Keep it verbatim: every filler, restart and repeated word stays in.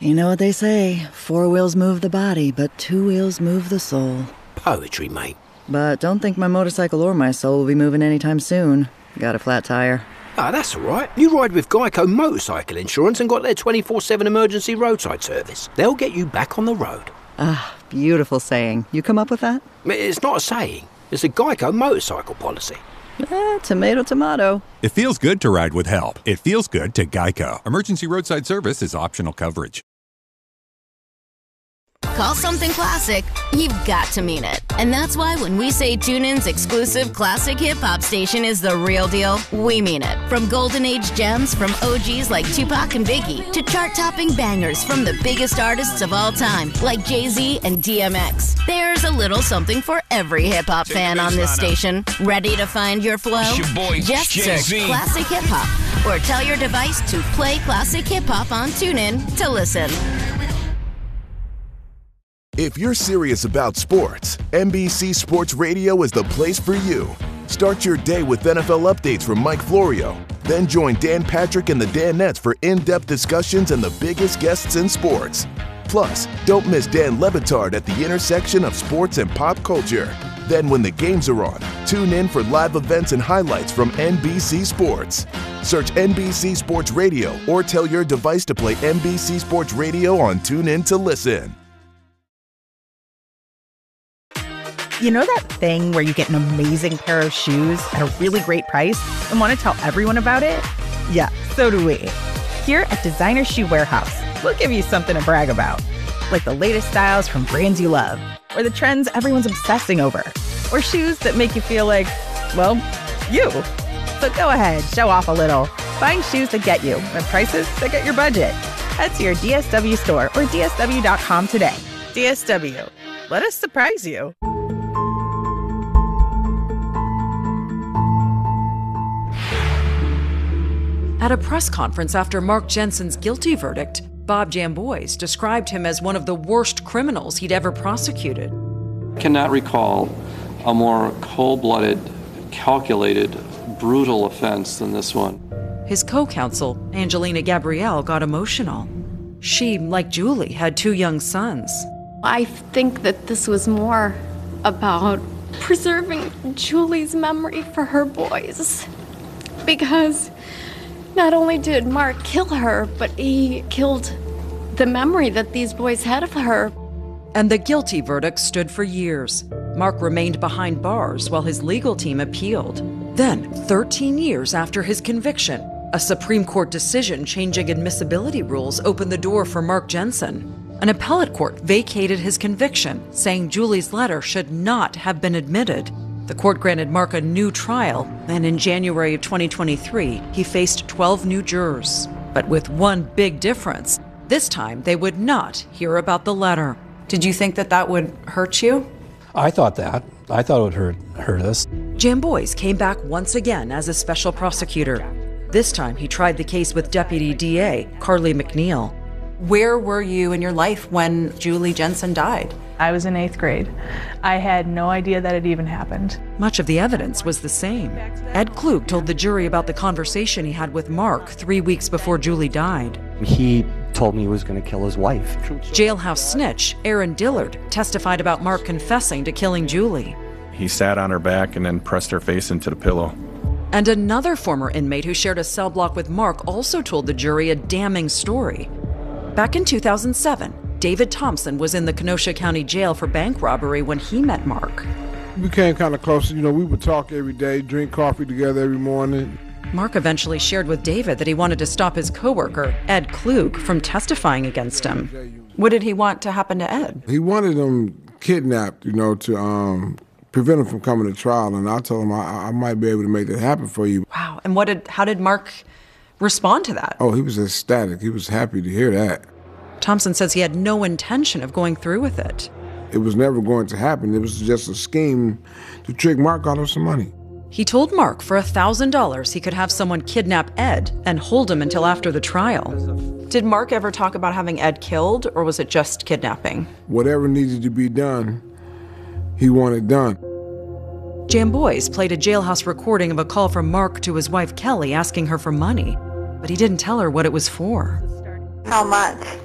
You know what they say, four wheels move the body, but two wheels move the soul. Poetry, mate. But don't think my motorcycle or my soul will be moving anytime soon. Got a flat tire. Ah, that's all right. You ride with Geico Motorcycle Insurance and got their twenty-four seven emergency roadside service. They'll get you back on the road. Ah, beautiful saying. You come up with that? It's not a saying. It's a Geico motorcycle policy. Eh, tomato, tomato. It feels good to ride with help. It feels good to Geico. Emergency roadside service is optional coverage. Call something classic, you've got to mean it. And that's why when we say TuneIn's exclusive classic hip-hop station is the real deal, we mean it. From golden age gems from O Gs like Tupac and Biggie to chart-topping bangers from the biggest artists of all time like Jay-Z and D M X. There's a little something for every hip-hop fan on this station. Ready to find your flow? Your boy, Just Jay-Z. search Classic Hip-Hop or tell your device to play Classic Hip-Hop on TuneIn to listen. If you're serious about sports, N B C Sports Radio is the place for you. Start your day with N F L updates from Mike Florio. Then join Dan Patrick and the Danettes for in-depth discussions and the biggest guests in sports. Plus, don't miss Dan Le Batard at the intersection of sports and pop culture. Then when the games are on, tune in for live events and highlights from N B C Sports. Search N B C Sports Radio or tell your device to play N B C Sports Radio on TuneIn to listen. You know that thing where you get an amazing pair of shoes at a really great price and want to tell everyone about it? Yeah, so do we. Here at Designer Shoe Warehouse, we'll give you something to brag about. Like the latest styles from brands you love, or the trends everyone's obsessing over, or shoes that make you feel like, well, you. So go ahead, show off a little. Find shoes that get you at prices that get your budget. Head to your D S W store or D S W dot com today. D S W. Let us surprise you. At a press conference after Mark Jensen's guilty verdict, Bob Jambois described him as one of the worst criminals he'd ever prosecuted. Cannot recall a more cold-blooded, calculated, brutal offense than this one. His co-counsel, Angelina Gabrielle, got emotional. She, like Julie, had two young sons. I think that this was more about preserving Julie's memory for her boys. Because not only did Mark kill her, but he killed the memory that these boys had of her. And the guilty verdict stood for years. Mark remained behind bars while his legal team appealed. Then, thirteen years after his conviction, a Supreme Court decision changing admissibility rules opened the door for Mark Jensen. An appellate court vacated his conviction, saying Julie's letter should not have been admitted. The court granted Mark a new trial, and in January of twenty twenty-three, he faced twelve new jurors. But with one big difference. This time, they would not hear about the letter. Did you think that that would hurt you? I thought that. I thought it would hurt, hurt us. Jambois came back once again as a special prosecutor. This time, he tried the case with Deputy D A Carly McNeil. Where were you in your life when Julie Jensen died? I was in eighth grade. I had no idea that it even happened. Much of the evidence was the same. Ed Klug told the jury about the conversation he had with Mark three weeks before Julie died. He told me he was going to kill his wife. Jailhouse snitch Aaron Dillard testified about Mark confessing to killing Julie. He sat on her back and then pressed her face into the pillow. And another former inmate who shared a cell block with Mark also told the jury a damning story. Back in two thousand seven, David Thompson was in the Kenosha County Jail for bank robbery when he met Mark. We became kind of close. You know, we would talk every day, drink coffee together every morning. Mark eventually shared with David that he wanted to stop his coworker, Ed Klug, from testifying against him. What did he want to happen to Ed? He wanted him kidnapped, you know, to um, prevent him from coming to trial. And I told him I, I might be able to make that happen for you. Wow. And what did? How did Mark respond to that? Oh, he was ecstatic. He was happy to hear that. Thompson says he had no intention of going through with it. It was never going to happen. It was just a scheme to trick Mark out of some money. He told Mark for one thousand dollars he could have someone kidnap Ed and hold him until after the trial. Did Mark ever talk about having Ed killed, or was it just kidnapping? Whatever needed to be done, he wanted done. Jambois played a jailhouse recording of a call from Mark to his wife Kelly asking her for money, but he didn't tell her what it was for. How much?